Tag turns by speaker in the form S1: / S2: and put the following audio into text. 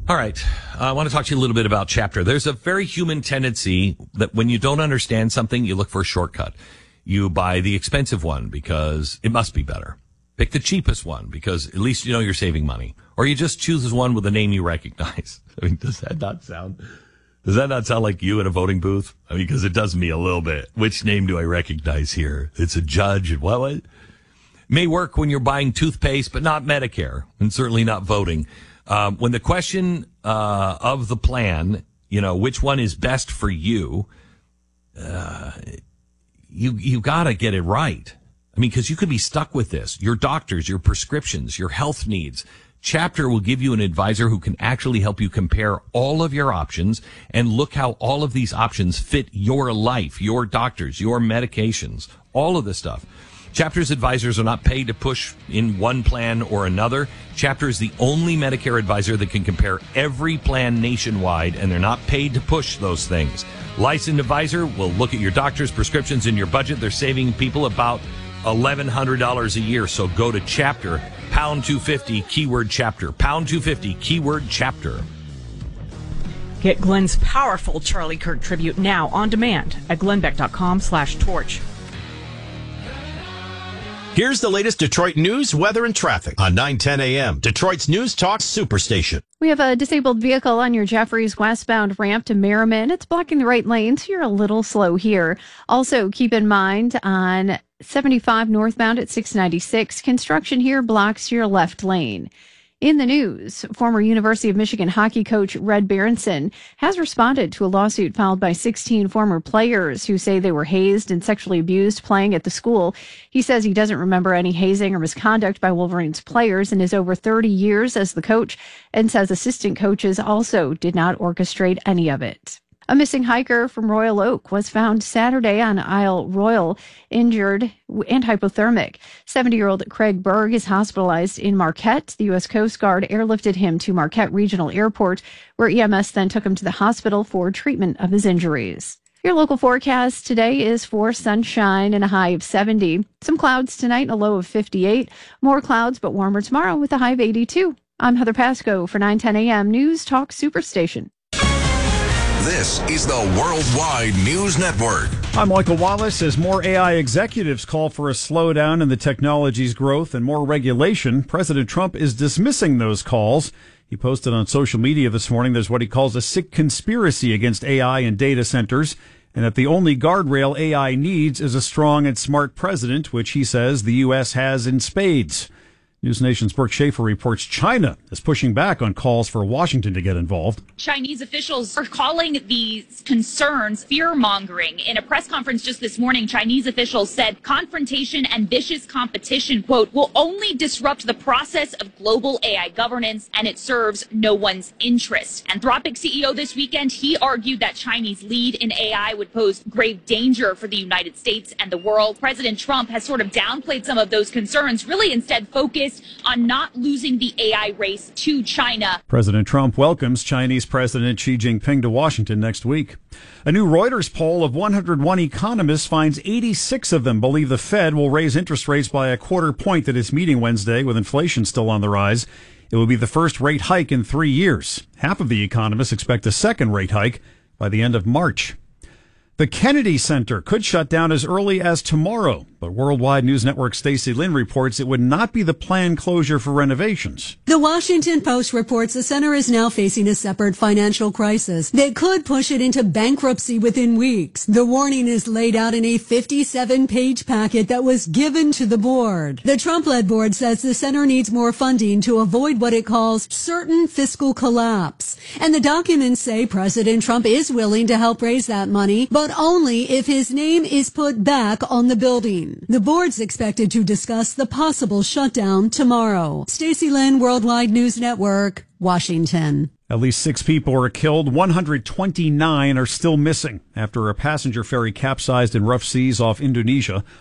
S1: All right. I want to talk to you a little bit about Chapter. There's a very human tendency that when you don't understand something, you look for a shortcut. You buy the expensive one because it must be better. Pick the cheapest one because at least you know you're saving money. Or you just choose one with a name you recognize. I mean, does that not sound like you in a voting booth? I mean, because it does me a little bit. Which name do I recognize here? It's a judge and what? May work when you're buying toothpaste, but not Medicare, and certainly not voting. When the question of the plan, which one is best for you, you got to get it right. I mean, because you could be stuck with this. Your doctors, your prescriptions, your health needs. Chapter will give you an advisor who can actually help you compare all of your options and look how all of these options fit your life, your doctors, your medications, all of this stuff. Chapter's advisors are not paid to push in one plan or another. Chapter is the only Medicare advisor that can compare every plan nationwide, and they're not paid to push those things. Licensed advisor will look at your doctor's prescriptions and your budget. They're saving people about $1,100 a year. So go to Chapter, pound 250, keyword Chapter, pound 250, keyword Chapter.
S2: Get Glenn's powerful Charlie Kirk tribute now on demand at glennbeck.com/torch.
S3: Here's the latest Detroit news, weather, and traffic on 9:10 a.m. Detroit's News Talk Superstation.
S4: We have a disabled vehicle on your Jeffries westbound ramp to Merriman. It's blocking the right lane, so you're a little slow here. Also, keep in mind on 75 northbound at 696, construction here blocks your left lane. In the news, former University of Michigan hockey coach Red Berenson has responded to a lawsuit filed by 16 former players who say they were hazed and sexually abused playing at the school. He says he doesn't remember any hazing or misconduct by Wolverines players in his over 30 years as the coach, and says assistant coaches also did not orchestrate any of it. A missing hiker from Royal Oak was found Saturday on Isle Royal, injured and hypothermic. 70-year-old Craig Berg is hospitalized in Marquette. The U.S. Coast Guard airlifted him to Marquette Regional Airport, where EMS then took him to the hospital for treatment of his injuries. Your local forecast today is for sunshine and a high of 70. Some clouds tonight and a low of 58. More clouds, but warmer tomorrow with a high of 82. I'm Heather Pasco for 9:10 a.m. News Talk Superstation.
S5: This is the Worldwide News Network.
S6: I'm Michael Wallace. As more AI executives call for a slowdown in the technology's growth and more regulation, President Trump is dismissing those calls. He posted on social media this morning there's what he calls a sick conspiracy against AI and data centers, and that the only guardrail AI needs is a strong and smart president, which he says the U.S. has in spades. News Nation's Brooke Schaefer reports China is pushing back on calls for Washington to get involved.
S7: Chinese officials are calling these concerns fear-mongering. In a press conference just this morning, Chinese officials said confrontation and vicious competition, quote, will only disrupt the process of global AI governance, and it serves no one's interest. Anthropic CEO this weekend, he argued that Chinese lead in AI would pose grave danger for the United States and the world. President Trump has sort of downplayed some of those concerns, really instead focused on not losing the AI race to China.
S6: President Trump welcomes Chinese President Xi Jinping to Washington next week. A new Reuters poll of 101 economists finds 86 of them believe the Fed will raise interest rates by a quarter point at its meeting Wednesday, with inflation still on the rise. It will be the first rate hike in 3 years. Half of the economists expect a second rate hike by the end of March. The Kennedy Center could shut down as early as tomorrow, but Worldwide News Network Stacey Lynn reports it would not be the planned closure for renovations.
S8: The Washington Post reports the center is now facing a separate financial crisis that could push it into bankruptcy within weeks. The warning is laid out in a 57-page packet that was given to the board. The Trump-led board says the center needs more funding to avoid what it calls certain fiscal collapse. And the documents say President Trump is willing to help raise that money, but only if his name is put back on the building. The board's expected to discuss the possible shutdown tomorrow. Stacey Lynn, Worldwide News Network, Washington.
S6: At least 6 people were killed. 129 are still missing after a passenger ferry capsized in rough seas off Indonesia.